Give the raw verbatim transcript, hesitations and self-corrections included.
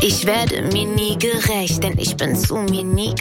Ich werde mir nie gerecht, denn ich bin zu mir nie